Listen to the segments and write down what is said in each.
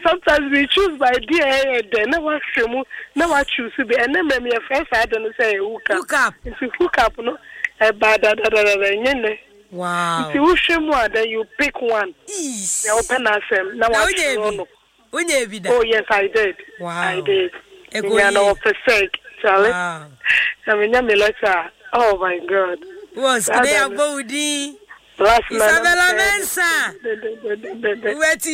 sometimes we choose by DNA then never shemu never choose be and then me first I don't say hook up if you hook up no wow if you shemu then you pick one you open asem now what you know oh yes I did wow I did you know for sake Charlie wow I mean me letter oh my god was today abodi Isabella Mensa. Wait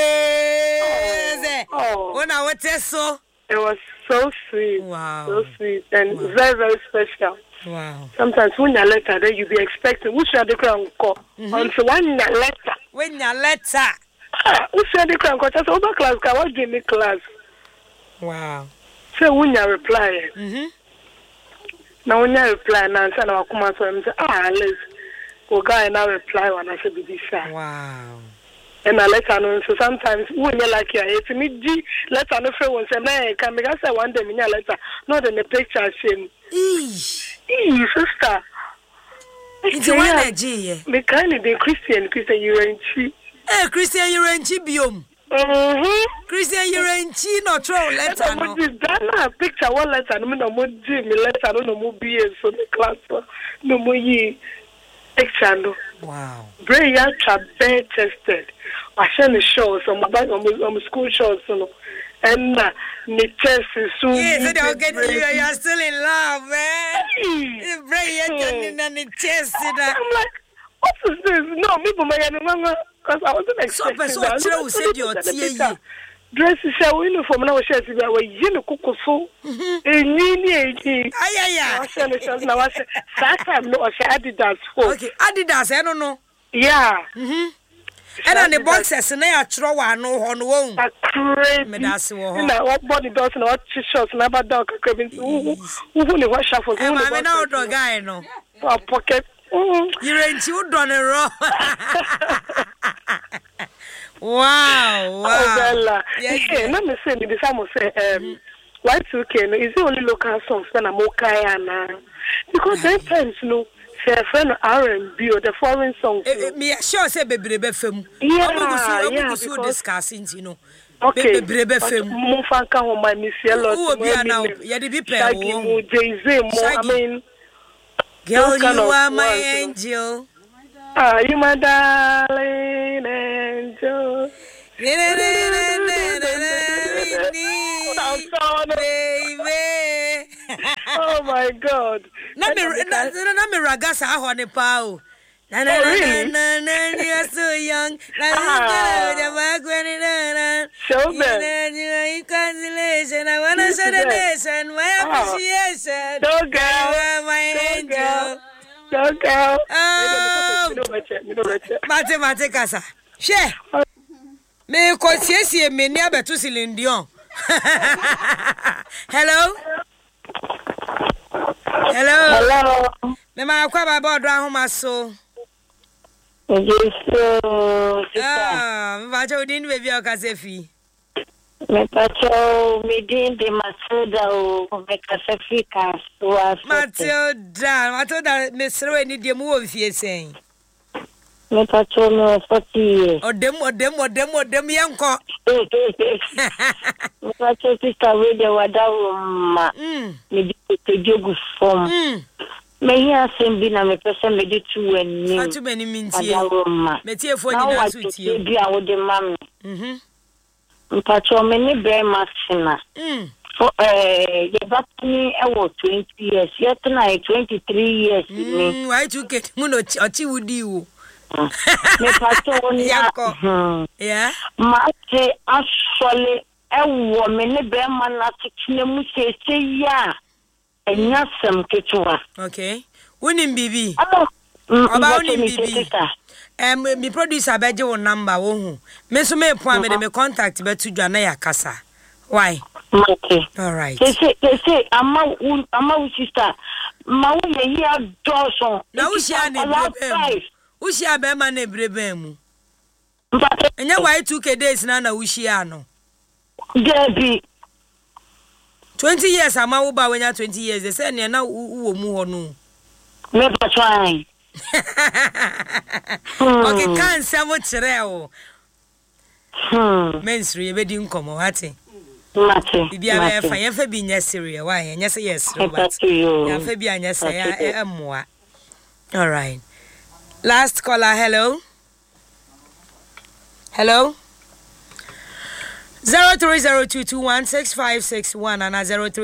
yes. When I was so. It was so sweet. Wow. So sweet and very, very special. Wow. Sometimes when you letter, then you be expecting. Who should the crown call? Until when you letter. When you letter. Who should the crown call? Just over class. What give me class? Wow. So when you reply. Now when you reply, now say I come out and say let's. Go guy now reply when I say be shy. Wow. And I let her know. So sometimes when you like if me G let her know for one say man can make us say one day me letter not in the picture shame. Sister. It's one G. Me kind of the Christian you ain't chi. Christian you ain't chi biom. Christian you ain't chi no throw letter no. That picture one letter no more G me letter no more be so the class no more ye. Wow. Very young bed tested. I send the shows on my back on school shows, and the test is soon. Yes, you are still in love, man. Very young and the test. I'm like, what is this? No, me, because I wasn't expecting that. So said your tea. Dress is a uniform now. She said, "I was in a cuckoo." I said, "Now I said, Saka no, she Adidas." Okay, Adidas. I don't know. Yeah. And on the boxes, and they are throw one no on one. Crazy. Now what body does and what t-shirts never dog. Who only wash up for? I'm an outdoor guy, no. Pocket. You ain't you done it wrong. Wow. Oh, Bella. Yes, let me say, the same say, Y2K, is the only local songs when I'm okay, because sometimes, say a friend R&B or the foreign songs. Me sure say baby FM. Yeah, because discussing, you know. Okay. Baby FM. Mufanka on my Miss Yellow. Who will be now? Yeah, the people. Jay-Z, I mean, girl, you are my angel. You my darling angel. Oh my God. Let me ragasa hone pao. You're so young. Congratulations. I want to show the nation my appreciation. Don't go. You are my angel. Don't go. Mathematica. Share. Me conscience me near betu Celine. Hello. Hello. Me ma kwa ba bodo ahoma so. Me ba din baby o kasefi. Me pacho me din de Matilda o me kasefi ka so Matilda me sere ni de mu wo fie sen. Me pacho no 40 years. Odem yanko. Me pacho sister we de wadawo ma. Me de jogu form. Me here sembi na me pese me de tu eni. Atu meni mintie. Me tie fo ni na so tie. Bi a wo de mam. Me pacho me ni bre maxima. For the battery I was 20 years. Yet na 23 years ni. Why to get mu no ochi wudi wo. Me pacho ni yeah. Ma se asole ewo me ne be ma na tikine mu se ya enya sem ketua. Okay. Wonim bibi. Oba wonim bibi. Me producer beje wo number wo hu. Me so me po me de me contact betu dwa na yakasa. Why? Okay. All right. They say ama sister ma wo ye ya doso. Na wo share na brebe. Wo share be ma na brebe mu. Enya Y2K days na wo share no. Debbie 20 years ama wo ba wenya 20 years they say na wo mu ho no. Me pa try. Okay, can some kire o. Mensri be di nkomo wate. Mate. Bibi a fa ye fa bi nya serious wa ye nya say yes but. Ya fa bi anya say emoa. All right. Last caller, hello. Hello. 0302216561 and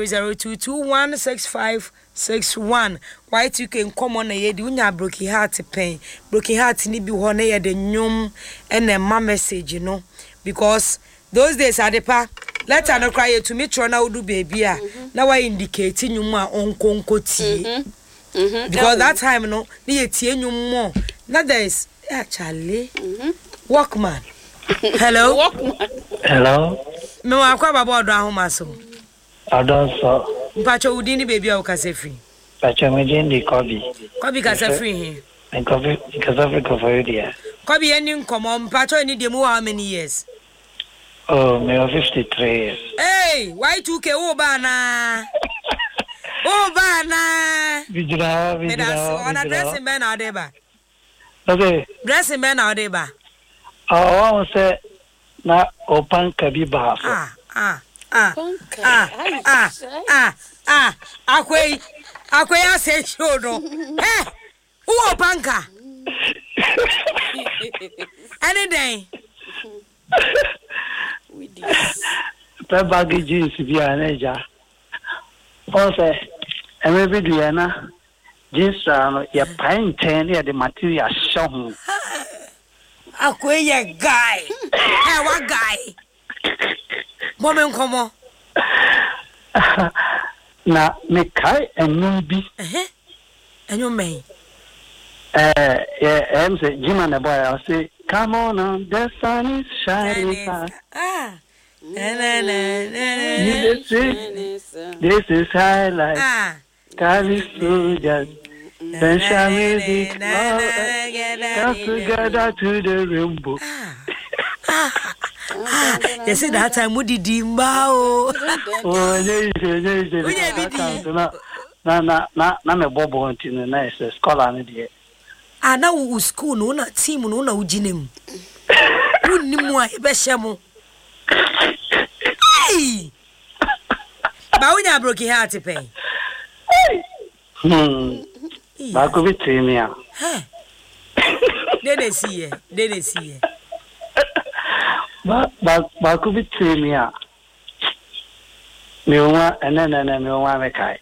0302216561. Why you can come on a ye do nya broken heart pain. Broken heart ni bi ho na ye de nyum and a ma message, you know, because those days are the pa. Let her not cry to me try now do baby. Now I indicate nyum a onkonko ti. Because that time no ni tie nyum mo. Now there is actually Walkman. Hello. Hello. Me wa kwa baba odo ahoma so. Adonso. Mpacho udini baby a ukase free. Pacho me din di Kobi. Kobi kase free he. And Kobi kase for you there. Kobi eni nkomo mpacho eni demu how many years? Oh, me 53 years. Hey, why 2K o ba na? O ba na. Bijira. On dressing man na dey ba. Okay. Dressing man na dey ba. Oh, say na open kabi ba. Akwai ya say show no. Eh, who open ka? Any day. With this. The baggage jeans bi anaja. Oh, say maybe Diana jeans no ya pine ten ya the material show. Akwai ya guy. Hey, what guy? Woman come on. Na me kai enubi. And you may. Yeah, say Jim and the boy, I'll say, come on, the sun is shining. This is highlight. Carry soldiers. Then music. Come together to the rainbow. They said that time would dimba. Na me bobo ntino na ese scholar ne de. Na wo school no na team no na uginem. Wonnimu a ebe hyemo. Hey! Ba wonya broken heart pain. Ba ko bi timi a. Dede see. Ba ko bi timi a. Me wa me kai.